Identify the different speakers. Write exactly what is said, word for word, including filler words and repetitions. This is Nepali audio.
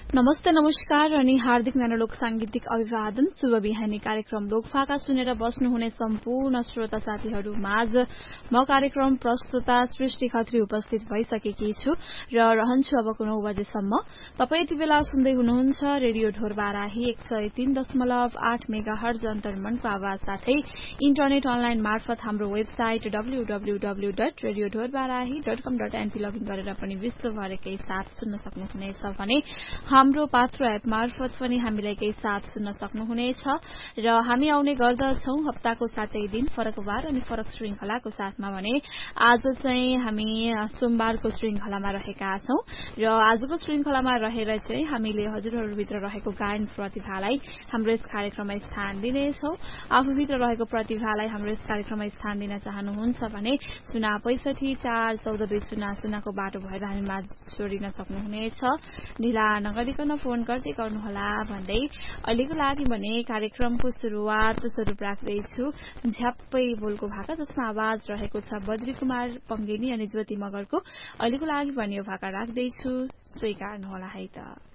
Speaker 1: नमस्ते नमस्कार अनि हार्दिक न्यानोलोक सांगीतिक अभिवादन शुभ बिहानी कार्यक्रम लोकफाका सुनेर बस्नुहुने सम्पूर्ण श्रोता साथीहरू माझ म कार्यक्रम प्रस्तुता सृष्टि खत्री उपस्थित भइसकेकी छु र रहन्छु अबको नौ बजेसम्म। तपाई यति बेला सुन्दै हुनुहुन्छ रेडियो ढोरबाराही एक सय तीन दशमलव आठ मेगा हर्ज अन्तर्मनको आवाज साथै इन्टरनेट अनलाइन मार्फत हाम्रो website W W W dot radio Dhorbarahi dot कम डट एनपी लगइन गरेर पनि विश्वभरकै साथ सुन्न सक्नुहुनेछ भने हाम्रो पात्रो एप मार्फत पनि हामीलाई केही साथ सुन्न सक्नुहुनेछ र हामी आउने गर्दछौ हप्ताको सातै दिन फरक बार अनि फरक श्रृंखलाको साथमा भने आज चाहिँ हामी सोमबारको श्रृंखलामा रहेका छौं र आजको श्रृंखलामा रहेर चाहिँ हामीले हजुरहरूभित्र रहेको गायन प्रतिभालाई हाम्रो यस कार्यक्रममा स्थान दिनेछौं। आफूभित्र रहेको प्रतिभालाई हाम्रो यस कार्यक्रममा स्थान दिन चाहनुहुन्छ भने शून्य पैंसठी चार चौध दुई शून्य शून्यको बाटो भएर हामीमा जोडिन सक्नुहुनेछ। ढिला नगरिकन फोन गर्दै गर्नुहोला भन्दै अहिलेको लागि भने कार्यक्रमको शुरूआत स्वरूप राख्दैछु झ्याप्पै बोलको भाका जसमा आवाज रहेको छ बद्री कुमार पंगेनी अनि ज्योति मगरको। अहिलेको लागि भने यो भाका राख्दैछु, स्वीकार्नुहोला है त।